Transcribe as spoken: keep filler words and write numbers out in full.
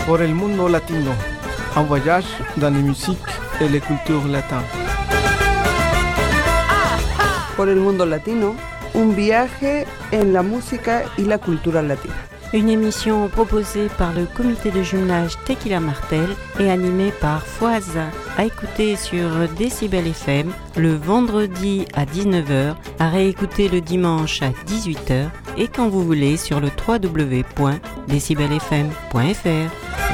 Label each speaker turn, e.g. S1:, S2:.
S1: Por el mundo latino, un voyage dans les musiques et les cultures latines.
S2: Por el mundo latino, un viaje en la música y la cultura latina.
S3: Une émission proposée par le comité de jumelage Tequila Martel et animée par Foise, à écouter sur Décibel F M le vendredi à dix-neuf heures, à réécouter le dimanche à dix-huit heures et quand vous voulez sur le w w w point décibel f m point f r.